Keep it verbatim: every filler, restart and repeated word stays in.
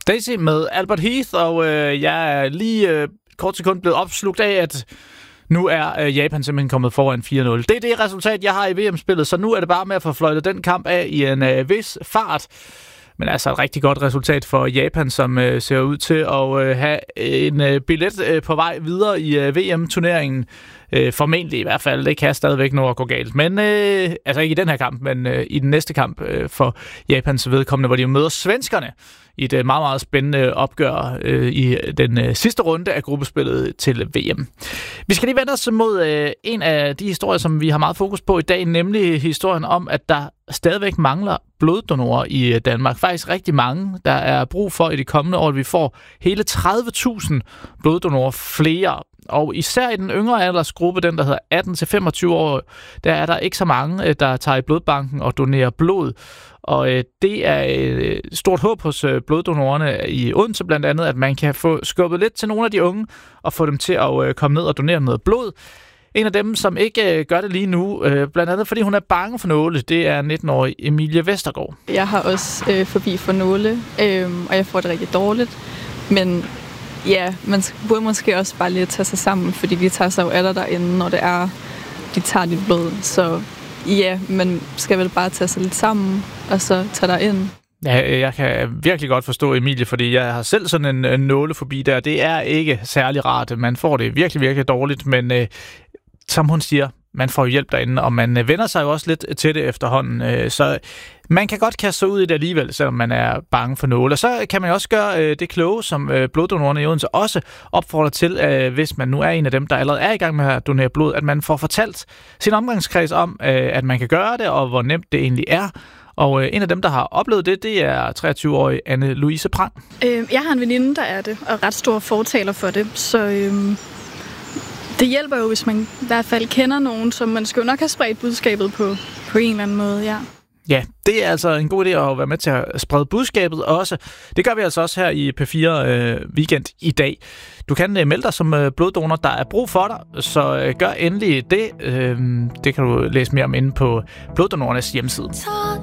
Stacey med Albert Heath, og øh, jeg er lige øh, kort sekund blevet opslugt af, at nu er øh, Japan simpelthen kommet foran fire nul. Det er det resultat, jeg har i V M-spillet, så nu er det bare med at få fløjtet den kamp af i en øh, vis fart. Men altså et rigtig godt resultat for Japan, som øh, ser ud til at øh, have en øh, billet øh, på vej videre i øh, V M-turneringen. Øh, formentlig i hvert fald. Det kan stadigvæk nå at gå galt. Men, øh, altså ikke i den her kamp, men øh, i den næste kamp øh, for Japans vedkommende, hvor de møder svenskerne i et øh, meget, meget spændende opgør øh, i den øh, sidste runde af gruppespillet til V M. Vi skal lige vende os mod øh, en af de historier, som vi har meget fokus på i dag, nemlig historien om, at der stadigvæk mangler bloddonorer i Danmark. Faktisk rigtig mange, der er brug for i de kommende år, at vi får hele tredive tusind bloddonorer flere. Og især i den yngre aldersgruppe, den der hedder atten til femogtyve år, der er der ikke så mange, der tager i blodbanken og donerer blod. Og øh, det er et stort håb hos øh, bloddonorerne i Odense blandt andet, at man kan få skubbet lidt til nogle af de unge og få dem til at øh, komme ned og donere noget blod. En af dem, som ikke øh, gør det lige nu, øh, blandt andet fordi hun er bange for nåle, det er nitten-årige Emilie Vestergaard. Jeg har også øh, forbi for nåle, øh, og jeg får det rigtig dårligt. Men ja, man burde måske også bare lige tage sig sammen, fordi de tager sig jo alder derinde, når det er, de tager dit blod. Så ja, man skal vel bare tage sig lidt sammen, og så tage dig ind. Ja, jeg kan virkelig godt forstå Emilie, fordi jeg har selv sådan en, en nålefobi der. Det er ikke særlig rart. Man får det virkelig, virkelig dårligt, men øh, som hun siger, man får hjælp derinde, og man vender sig jo også lidt til det efterhånden. Øh, så man kan godt kaste sig ud i det alligevel, selvom man er bange for nåle. Og så kan man også gøre øh, det kloge, som øh, bloddonorerne i Odense også opfordrer til, øh, hvis man nu er en af dem, der allerede er i gang med at donere blod, at man får fortalt sin omgangskreds om, øh, at man kan gøre det, og hvor nemt det egentlig er. Og øh, en af dem, der har oplevet det, det er treogtyve-årige Anne-Louise Prang. Øh, jeg har en veninde, der er det, og ret stor fortaler for det, så øh, det hjælper jo, hvis man i hvert fald kender nogen, som man skal jo nok have spredt budskabet på, på en eller anden måde, ja. Ja, det er altså en god idé at være med til at sprede budskabet også. Det gør vi altså også her i P fire øh, Weekend i dag. Du kan øh, melde dig som øh, bloddonor, der er brug for dig, så øh, gør endelig det. Øh, det kan du læse mere om inde på bloddonorernes hjemmeside.